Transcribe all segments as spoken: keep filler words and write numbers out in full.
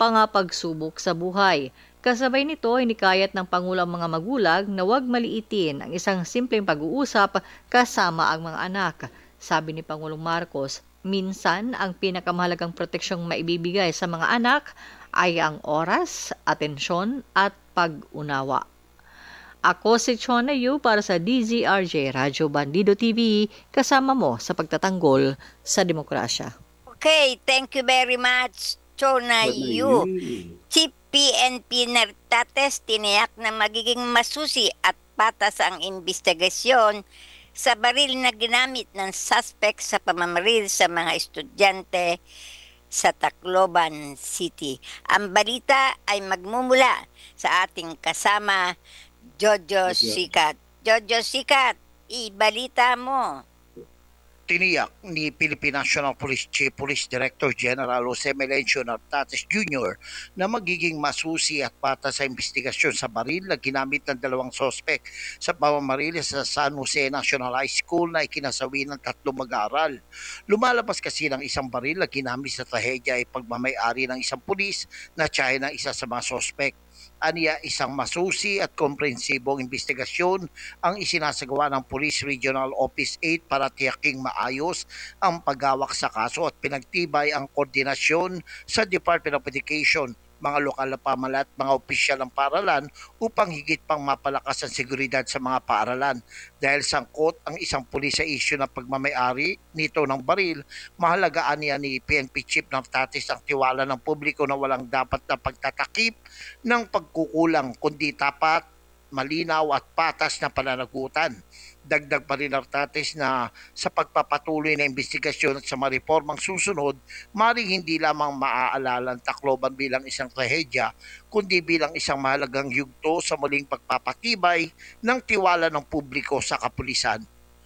pangapagsubok sa buhay. Kasabay nito, hinikayat ng Pangulo ang mga magulang na huwag maliitin ang isang simpleng pag-uusap kasama ang mga anak. Sabi ni Pangulong Marcos, minsan ang pinakamahalagang proteksyong maibibigay sa mga anak ay ang oras, atensyon at pag-unawa. Ako si Chona Yu para sa D Z R J Radyo Bandido T V, kasama mo sa pagtatanggol sa demokrasya. Okay, thank you very much, Chona Yu. Chief P N P Nartates tiniyak na magiging masusi at patas ang investigasyon sa baril na ginamit ng suspect sa pamamaril sa mga estudyante sa Tacloban City. Ang balita ay magmumula sa ating kasama, Jojo Sikat. Jojo Sikat, ibalita mo. Tiniyak ni Philippine National Police Chief Police Director General Jose Melencio Nartates Junior na magiging masusi at patas sa investigasyon sa baril na ginamit ng dalawang sospek sa pamamaril sa San Jose National High School na ikinasawi ng tatlong mag-aaral. Lumalabas kasi ng isang baril na ginamit sa trahedya ay pagmamay-ari ng isang pulis na tiyahin ng isa sa mga sospek. Aniya, isang masusi at komprehensibong investigasyon ang isinasagawa ng Police Regional Office eight para tiyaking maayos ang paghawak sa kaso at pinagtibay ang koordinasyon sa Department of Education, mga lokal na pamahalaan at mga opisyal ng paaralan upang higit pang mapalakas ang seguridad sa mga paaralan. Dahil sangkot ang isang pulis sa isyu ng pagmamayari nito ng baril, mahalagaan niya ni P N P Chief Nartates ang tiwala ng publiko na walang dapat na pagtatakip ng pagkukulang kundi tapat, malinaw at patas na pananagutan. Dagdag pa rin Nartates na sa pagpapatuloy na investigasyon at sa mga reformang susunod, maring hindi lamang maaalala ang Tacloban bilang isang trahedya, kundi bilang isang mahalagang yugto sa muling pagpapatibay ng tiwala ng publiko sa kapulisan.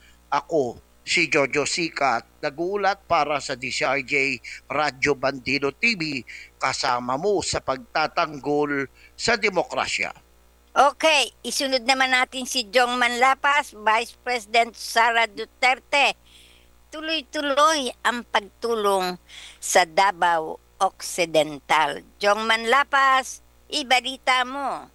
Ako, si Jojo Sikat, nag-uulat para sa D C R J Radyo Bandido T V, kasama mo sa pagtatanggol sa demokrasya. Okay, isunod naman natin si Jong Manlapas, Vice President Sara Duterte. Tuloy-tuloy ang pagtulong sa Davao Occidental. Jong Manlapas, ibalita mo.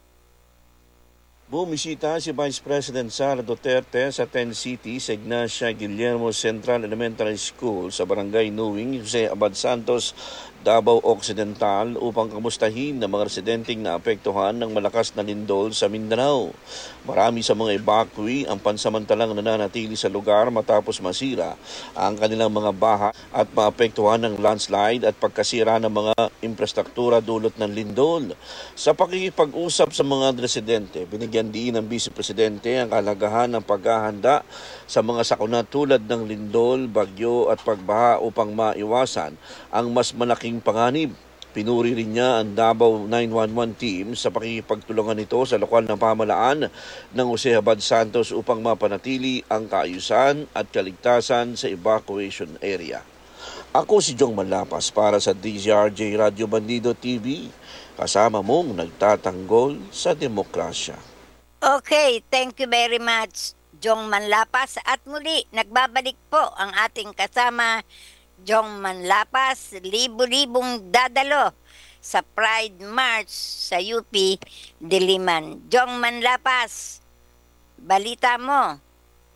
Bumisita si Vice President Sara Duterte sa ten City sa Ignacia Guillermo Central Elementary School sa Barangay Nuwing, Jose Abad Santos, Davao Occidental upang kamustahin ng mga residenteng naapektuhan ng malakas na lindol sa Mindanao. Marami sa mga evacuee ang pansamantalang nananatili sa lugar matapos masira ang kanilang mga bahay at maapektuhan ng landslide at pagkasira ng mga infrastruktura dulot ng lindol. Sa pakikipag-usap sa mga residente, binigyan din ng Vice Presidente ang kalagahan ng paghahanda sa mga sakuna tulad ng lindol, bagyo at pagbaha upang maiwasan ang mas malaking panganib. Pinuri rin niya ang Davao nine one one team sa pakikipagtulungan nito sa lokal na pamahalaan ng Jose Abad Santos upang mapanatili ang kaayusan at kaligtasan sa evacuation area. Ako si Jong Manlapas para sa D Z R J Radyo Bandido T V, kasama mong nagtatanggol sa demokrasya. Okay, thank you very much, Jong Manlapas. At muli, nagbabalik po ang ating kasama, Jong Manlapas, libo-libong dadalo sa Pride March sa U P Diliman. Jong Manlapas, balita mo.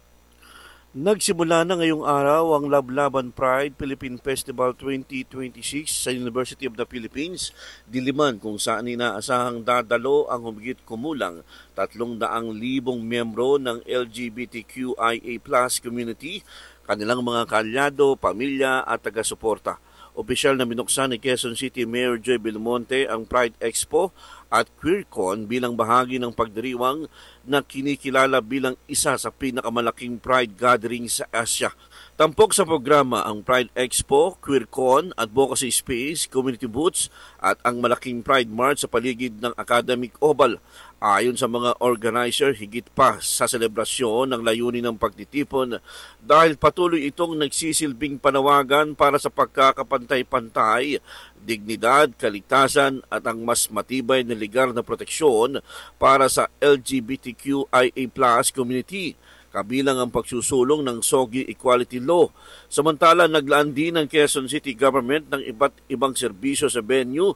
Nagsimula na ngayong araw ang Lablaban Pride Philippine Festival twenty twenty-six sa University of the Philippines, Diliman, kung saan inaasahang dadalo ang humigit kumulang tatlong daang libong miyembro ng L G B T Q I A plus community, kanilang mga kalyado, pamilya at taga-suporta. Opisyal na binuksan ni Quezon City Mayor Joy Belmonte ang Pride Expo at QueerCon bilang bahagi ng pagdiriwang na kinikilala bilang isa sa pinakamalaking Pride gathering sa Asia. Tampok sa programa ang Pride Expo, QueerCon, Advocacy Space, Community Booths at ang malaking Pride March sa paligid ng Academic Oval. Ayon sa mga organizer, higit pa sa selebrasyon ng layunin ng pagtitipon dahil patuloy itong nagsisilbing panawagan para sa pagkakapantay-pantay, dignidad, kaligtasan at ang mas matibay na legal na proteksyon para sa L G B T Q I A plus community, kabilang ang pagsusulong ng S O G I Equality Law. Samantala, naglaan din ng Quezon City Government ng iba't ibang serbisyo sa venue